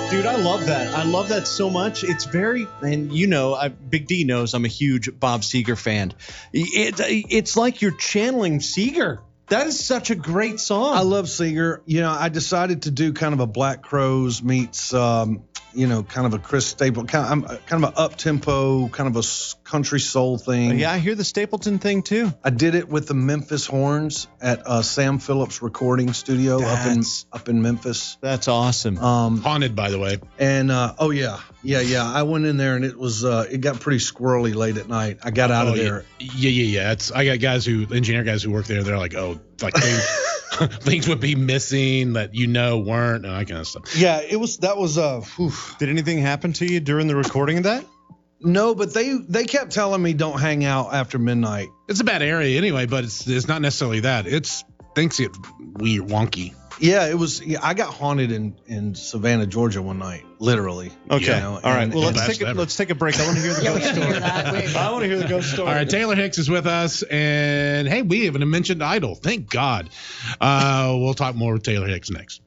Dude, I love that. I love that so much. It's very, and Big D knows I'm a huge Bob Seger fan. It's like you're channeling Seger. That is such a great song. I love Seger. I decided to do kind of a Black Crowes meets, kind of a Chris Stapleton, kind of an up-tempo, kind of a country soul thing. Yeah, I hear the Stapleton thing, too. I did it with the Memphis Horns at Sam Phillips Recording Studio up in Memphis. That's awesome. Haunted, by the way. And, yeah. I went in there, and it was it got pretty squirrely late at night. I got out of there. Yeah. I got engineer guys who work there. They're like, things would be missing that weren't, and that kind of stuff. Yeah, that was Did anything happen to you during the recording of that? No, but they kept telling me don't hang out after midnight. It's a bad area anyway, but it's not necessarily that. Things get weird, wonky. Yeah, it was. Yeah, I got haunted in Savannah, Georgia one night, literally. Okay, all right. Well, let's take a break. I want to hear the ghost story. I want to hear the ghost story. All right, Taylor Hicks is with us, and hey, we haven't mentioned Idol. Thank God. We'll talk more with Taylor Hicks next.